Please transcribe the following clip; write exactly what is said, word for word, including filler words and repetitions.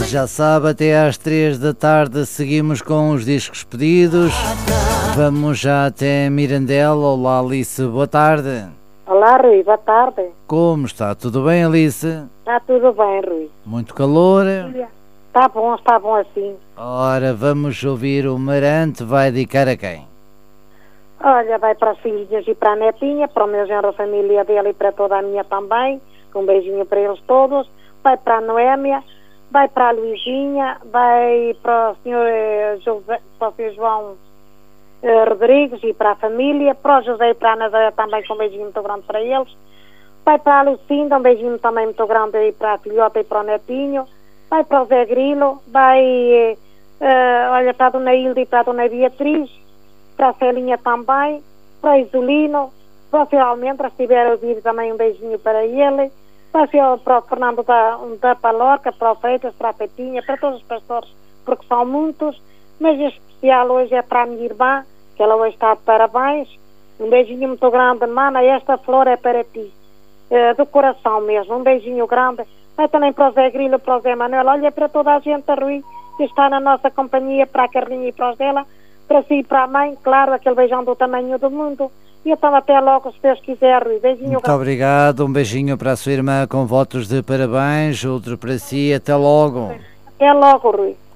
Já sabe, até às três da tarde seguimos com os discos pedidos. Vamos já até Mirandela. Olá, Alice, boa tarde. Olá, Rui, boa tarde. Como está? Tudo bem, Alice? Está tudo bem, Rui. Muito calor? Está bom, está bom assim. Ora, vamos ouvir o Marante. Vai dedicar a quem? Olha, vai para as filhinhas e para a netinha, para o meu genro, a família dele e para toda a minha também. Um beijinho para eles todos. Vai para a Noémia, vai para a Luizinha, vai para o senhor eh, José, para o senhor João eh, Rodrigues e para a família, para o José e para a Nazaré também, com um beijinho muito grande para eles. Vai para a Lucinda, um beijinho também muito grande aí para a filhota e para o netinho. Vai para o Zé Grilo, vai eh, eh, olha, para a Dona Hilda e para a Dona Beatriz, para a Celinha também, para o Isolino, para o senhor Almendra, se tiver a ouvir também um beijinho para ele. Para o, senhor, para o Fernando da, da Palorca, para o Freitas, para a Petinha, para todos os pastores, porque são muitos, mas em especial hoje é para a minha irmã, que ela hoje está de parabéns. Um beijinho muito grande, mana, esta flor é para ti, uh, do coração mesmo, um beijinho grande. Vai também para o Zé Grilo, para o Zé Manuel, olha para toda a gente, a Rui, que está na nossa companhia, para a Carlinha e para os dela, para si e para a mãe, claro, aquele beijão do tamanho do mundo. E então até logo, se Deus quiser, Rui. Beijinho. Muito grande. Obrigado, um beijinho para a sua irmã com votos de parabéns, outro para si, até logo. Até logo, Rui.